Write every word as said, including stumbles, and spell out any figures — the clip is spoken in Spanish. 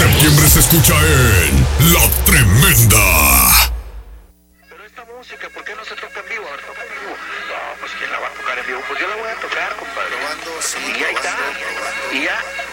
septiembre se escucha en La Tremenda. Pero esta música, ¿por qué no se toca en vivo? A ver, toca en vivo. No, pues ¿quién la va a tocar en vivo? Pues yo la voy a tocar, compadre. Probando, sí, Y ahí está. probando, probando. Y ya.